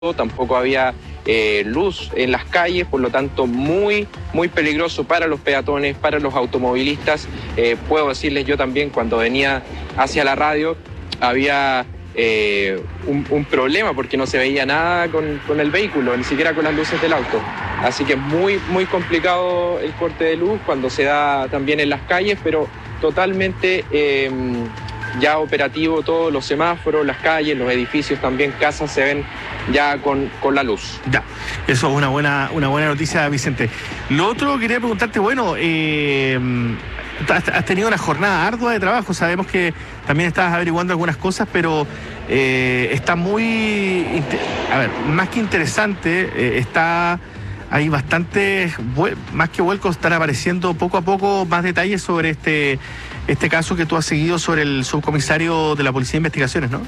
tampoco había luz en las calles, por lo tanto muy peligroso para los peatones, para los automovilistas. Puedo decirles, yo también cuando venía hacia la radio había un problema porque no se veía nada con el vehículo, ni siquiera con las luces del auto. Así que es muy complicado el corte de luz cuando se da también en las calles, pero totalmente ya operativo todos los semáforos, las calles, los edificios, también casas se ven ya con la luz. Ya, eso es una buena noticia, Vicente. Lo otro, quería preguntarte, bueno, has tenido una jornada ardua de trabajo, sabemos que también estabas averiguando algunas cosas, pero está muy, más que interesante, hay bastantes, más que vuelcos, están apareciendo poco a poco más detalles sobre este caso que tú has seguido sobre el subcomisario de la Policía de Investigaciones, ¿no?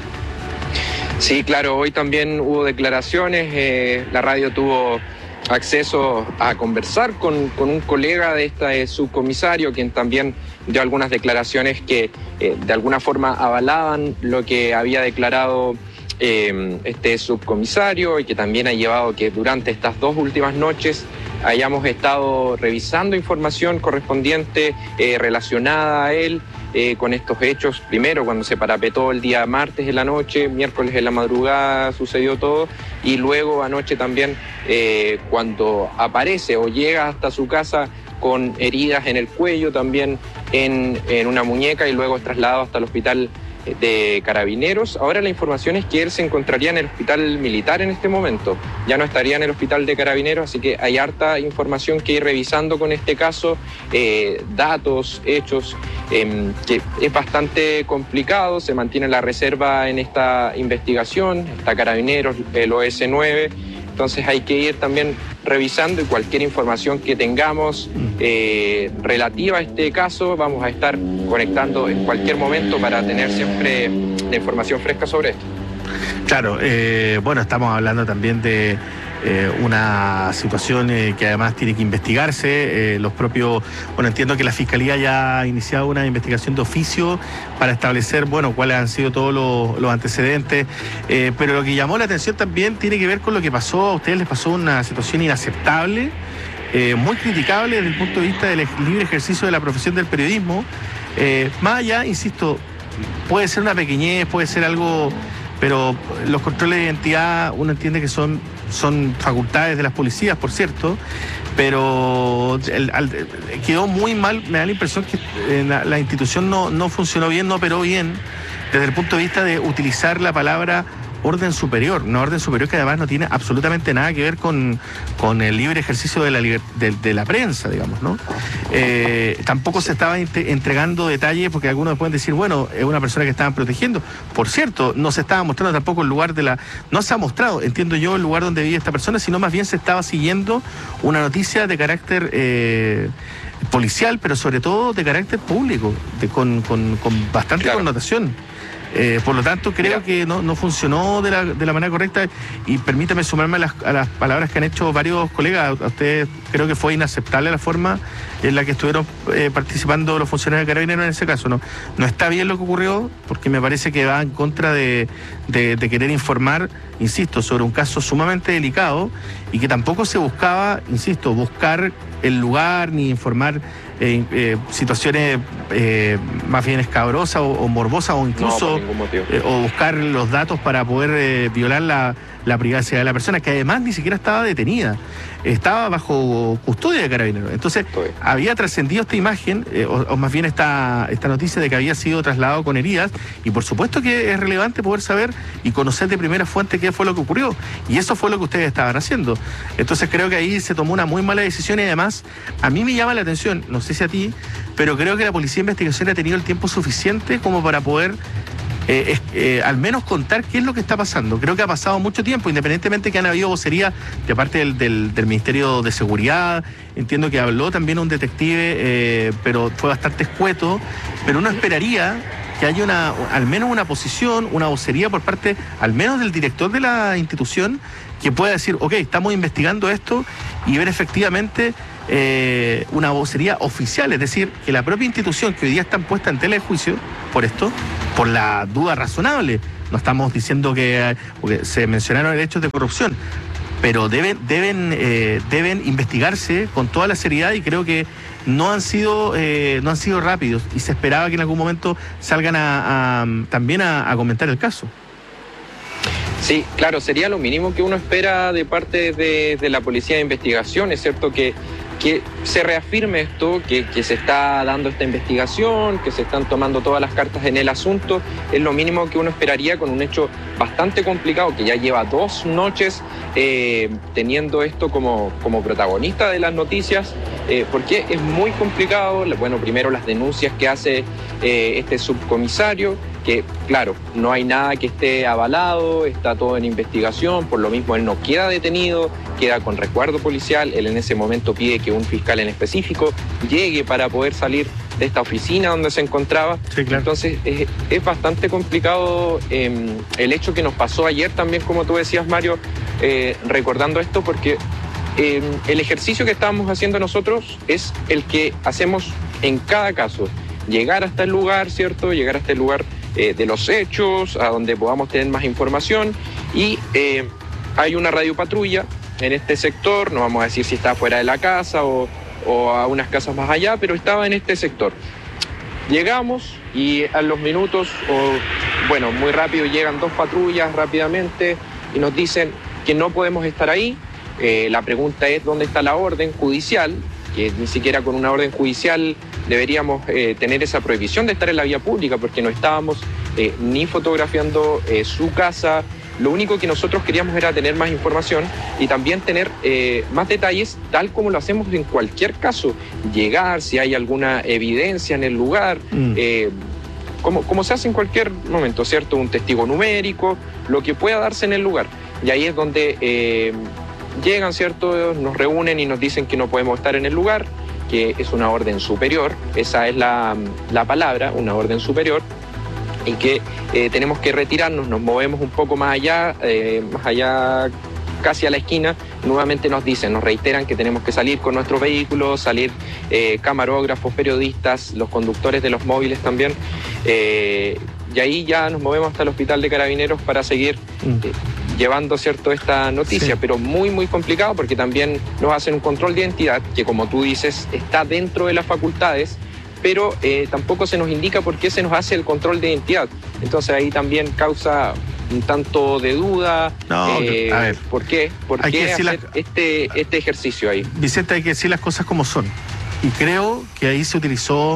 Sí, claro, hoy también hubo declaraciones, la radio tuvo acceso a conversar con un colega de este subcomisario, quien también dio algunas declaraciones que de alguna forma avalaban lo que había declarado este subcomisario, y que también ha llevado que durante estas 2 últimas noches hayamos estado revisando información correspondiente relacionada a él con estos hechos. Primero cuando se parapetó el día martes en la noche, miércoles en la madrugada sucedió todo, y luego anoche también cuando aparece o llega hasta su casa con heridas en el cuello, también en una muñeca, y luego es trasladado hasta el hospital de Carabineros. Ahora la información es que él se encontraría en el hospital militar en este momento, ya no estaría en el hospital de Carabineros, así que hay harta información que ir revisando con este caso, datos, hechos, que es bastante complicado. Se mantiene la reserva en esta investigación, está Carabineros, el OS9, entonces hay que ir también revisando, y cualquier información que tengamos relativa a este caso vamos a estar conectando en cualquier momento para tener siempre la información fresca sobre esto. Claro, bueno, estamos hablando también de una situación que además tiene que investigarse. Bueno, entiendo que la Fiscalía ya ha iniciado una investigación de oficio para establecer, bueno, cuáles han sido todos los antecedentes, pero lo que llamó la atención también tiene que ver con lo que pasó. A ustedes les pasó una situación inaceptable, muy criticable desde el punto de vista del libre ejercicio de la profesión del periodismo. Más allá, insisto, puede ser una pequeñez, puede ser algo, pero los controles de identidad uno entiende que son facultades de las policías, por cierto, pero quedó muy mal. Me da la impresión que la institución no funcionó bien, no operó bien desde el punto de vista de utilizar la palabra orden superior, una orden superior que además no tiene absolutamente nada que ver con el libre ejercicio de la prensa, digamos, ¿no? Tampoco se estaba entregando detalles, porque algunos pueden decir, bueno, es una persona que estaban protegiendo. Por cierto, no se estaba mostrando tampoco el lugar no se ha mostrado, entiendo yo, el lugar donde vive esta persona, sino más bien se estaba siguiendo una noticia de carácter policial, pero sobre todo de carácter público, con bastante connotación. Por lo tanto, creo que no funcionó de la manera correcta, y permítame sumarme a las palabras que han hecho varios colegas. A ustedes creo que fue inaceptable la forma en la que estuvieron participando los funcionarios de Carabineros en ese caso. No está bien lo que ocurrió, porque me parece que va en contra de querer informar, insisto, sobre un caso sumamente delicado, y que tampoco se buscaba, insisto, buscar el lugar ni informar situaciones más bien escabrosas o morbosas, o incluso o buscar los datos para poder violar la privacidad de la persona, que además ni siquiera estaba detenida, estaba bajo custodia de Carabineros. Entonces había trascendido esta imagen, o más bien esta noticia de que había sido trasladado con heridas, y por supuesto que es relevante poder saber y conocer de primera fuente qué fue lo que ocurrió, y eso fue lo que ustedes estaban haciendo. Entonces creo que ahí se tomó una muy mala decisión, y además a mí me llama la atención, no sé si a ti, pero creo que la Policía de Investigación ha tenido el tiempo suficiente como para poder al menos contar qué es lo que está pasando. Creo que ha pasado mucho tiempo, independientemente que han habido vocería de parte del Ministerio de Seguridad. Entiendo que habló también un detective, pero fue bastante escueto. Pero uno esperaría que haya al menos una posición, una vocería por parte, al menos del director de la institución, que pueda decir, ok, estamos investigando esto, y ver efectivamente una vocería oficial, es decir, que la propia institución que hoy día está puesta en tela de juicio por esto, por la duda razonable. No estamos diciendo que porque se mencionaron hechos de corrupción, pero deben investigarse con toda la seriedad, y creo que no han sido rápidos, y se esperaba que en algún momento salgan también a comentar el caso. Sí, claro, sería lo mínimo que uno espera de parte de la Policía de Investigación, es cierto que se reafirme esto, que se está dando esta investigación, que se están tomando todas las cartas en el asunto, es lo mínimo que uno esperaría con un hecho bastante complicado, que ya lleva 2 noches teniendo esto como protagonista de las noticias, porque es muy complicado. Bueno, primero las denuncias que hace este subcomisario, que claro, no hay nada que esté avalado, está todo en investigación, por lo mismo él no queda detenido, queda con resguardo policial. Él en ese momento pide que un fiscal en específico llegue para poder salir de esta oficina donde se encontraba. Sí, claro. Entonces es bastante complicado el hecho que nos pasó ayer también, como tú decías, Mario, recordando esto, porque el ejercicio que estábamos haciendo nosotros es el que hacemos en cada caso, llegar hasta el lugar, ¿cierto? Llegar hasta el lugar de los hechos, a donde podamos tener más información, y hay una radiopatrulla en este sector, no vamos a decir si está fuera de la casa o a unas casas más allá, pero estaba en este sector. Llegamos y a los minutos, muy rápido, llegan 2 patrullas rápidamente y nos dicen que no podemos estar ahí. La pregunta es dónde está la orden judicial, que ni siquiera con una orden judicial deberíamos tener esa prohibición de estar en la vía pública, porque no estábamos ni fotografiando su casa. Lo único que nosotros queríamos era tener más información y también tener más detalles, tal como lo hacemos en cualquier caso. Llegar, si hay alguna evidencia en el lugar, como se hace en cualquier momento, ¿cierto? Un testigo numérico, lo que pueda darse en el lugar. Y ahí es donde llegan, ¿cierto? Nos reúnen y nos dicen que no podemos estar en el lugar, que es una orden superior, esa es la palabra, una orden superior, y que tenemos que retirarnos. Nos movemos un poco más allá casi a la esquina. Nuevamente nos reiteran que tenemos que salir con nuestros vehículos, salir camarógrafos, periodistas, los conductores de los móviles también, y ahí ya nos movemos hasta el hospital de Carabineros para seguir llevando, ¿cierto?, esta noticia. Sí. Pero muy, muy complicado, porque también nos hacen un control de identidad que, como tú dices, está dentro de las facultades, pero tampoco se nos indica por qué se nos hace el control de identidad. Entonces ahí también causa un tanto de duda. No, a ver, ¿por qué hacer este ejercicio ahí? Vicente, hay que decir las cosas como son. Y creo que ahí se utilizó,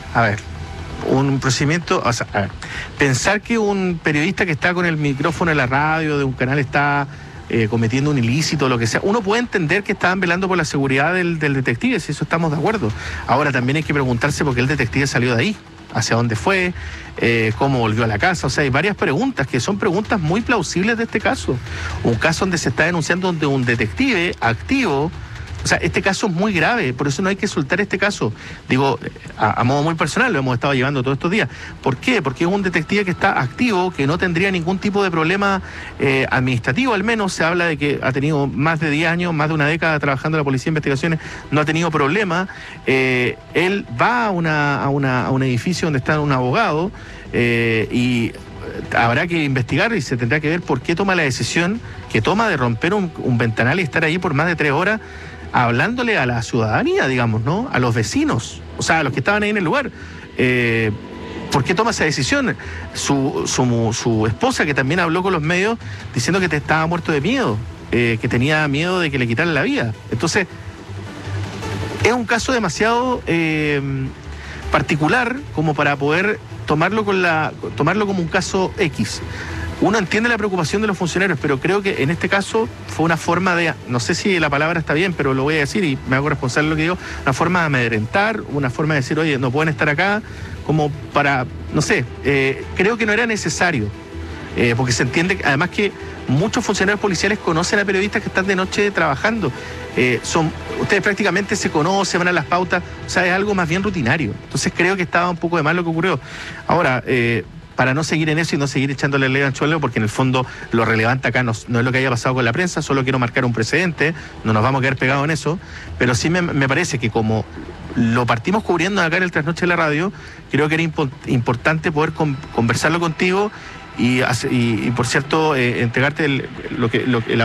un procedimiento, pensar que un periodista que está con el micrófono en la radio de un canal está cometiendo un ilícito o lo que sea, uno puede entender que estaban velando por la seguridad del detective, si eso estamos de acuerdo. Ahora también hay que preguntarse por qué el detective salió de ahí, hacia dónde fue, cómo volvió a la casa. O sea, hay varias preguntas que son preguntas muy plausibles de este caso. Un caso donde se está denunciando donde un detective activo. O sea, este caso es muy grave, por eso no hay que soltar este caso. Digo, a modo muy personal, lo hemos estado llevando todos estos días. ¿Por qué? Porque es un detective que está activo, que no tendría ningún tipo de problema administrativo, al menos. Se habla de que ha tenido más de 10 años, más de una década trabajando en la Policía de Investigaciones, no ha tenido problema. Él va a un edificio donde está un abogado y habrá que investigar y se tendrá que ver por qué toma la decisión que toma de romper un ventanal y estar ahí por más de 3 horas hablándole a la ciudadanía, digamos, ¿no? A los vecinos, o sea, a los que estaban ahí en el lugar. ¿Por qué toma esa decisión? Su esposa, que también habló con los medios, diciendo que estaba muerto de miedo, que tenía miedo de que le quitaran la vida. Entonces, es un caso demasiado particular como para poder tomarlo como un caso X. Uno entiende la preocupación de los funcionarios, pero creo que en este caso fue una forma de, no sé si la palabra está bien, pero lo voy a decir y me hago responsable de lo que digo, una forma de amedrentar, una forma de decir, oye, no pueden estar acá, como para, no sé, creo que no era necesario, porque se entiende además que muchos funcionarios policiales conocen a periodistas que están de noche trabajando, ustedes prácticamente se conocen, van a las pautas, o sea, es algo más bien rutinario. Entonces creo que estaba un poco de mal lo que ocurrió. Ahora, para no seguir en eso y no seguir echándole el dedo al suelo, porque en el fondo lo relevante acá no es lo que haya pasado con la prensa, solo quiero marcar un precedente, no nos vamos a quedar pegados en eso, pero sí me parece que como lo partimos cubriendo acá en el Trasnoche de la Radio. Creo que era importante poder conversarlo contigo y por cierto, entregarte el